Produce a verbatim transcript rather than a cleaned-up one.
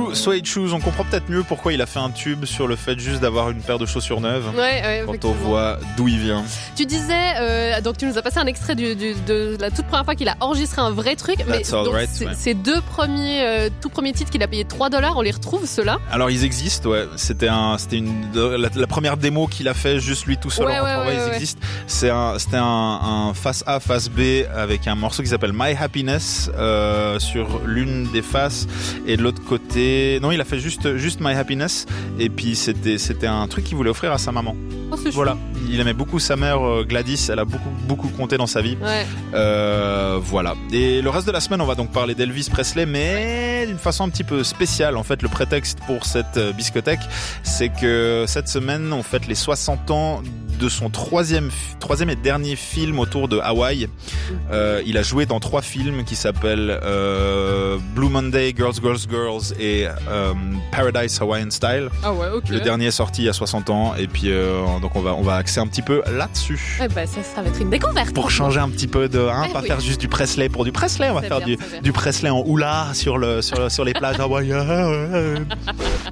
coup, Suede Shoes, on comprend peut-être mieux pourquoi il a fait un tube sur le fait juste d'avoir une paire de chaussures neuves. Ouais, ouais, quand on voit d'où il vient. Tu disais, euh, donc tu nous as passé un extrait du, du, de la toute première fois qu'il a enregistré un vrai truc. Mais That's all donc, right, c- ouais. ces deux premiers, euh, tout premiers titres qu'il a payé trois dollars, on les retrouve ceux-là. Alors ils existent, ouais. C'était un, c'était une, la, la première démo qu'il a fait juste lui tout seul Ouais, en ouais, rentrant, ouais, ils ouais. existent. C'est un, c'était un, un face A, face B avec un morceau qui s'appelle My Happiness euh, sur l'une des faces et de l'autre côté, non, il a fait juste, juste My Happiness et puis c'était, c'était un truc qu'il voulait offrir à sa maman. Oh, c'est Voilà, il aimait beaucoup sa mère euh, Gladys, elle a beaucoup beaucoup compté dans sa vie. Ouais. Euh, voilà. Et le reste de la semaine, on va donc parler d'Elvis Presley, mais d'une façon un petit peu spéciale. En fait, le prétexte pour cette euh, biscothèque, c'est que cette semaine, on fête les soixante ans de son troisième, troisième et dernier film autour de Hawaï. Euh, il a joué dans trois films qui s'appellent euh, Blue Monday, Girls, Girls, Girls et euh, Paradise Hawaiian Style. Ah ouais, ok. Le dernier est sorti il y a soixante ans et puis euh, donc on va on va axer un petit peu là-dessus. Ouais, bah, ça, ça va être une découverte. Pour changer un petit peu de, hein, Eh pas oui. faire juste du Presley pour du Presley, on va C'est faire bien, du, c'est bien. du Presley en hula sur le sur, le- sur les plages hawaïennes.